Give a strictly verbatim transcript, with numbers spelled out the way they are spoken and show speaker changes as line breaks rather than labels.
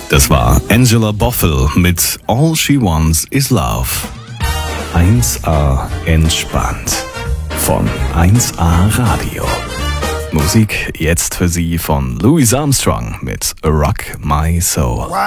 Das war Angela Boffel mit All She Wants Is Love. eins A entspannt von eins A Radio. Musik jetzt für Sie von Louis Armstrong mit Rock My Soul.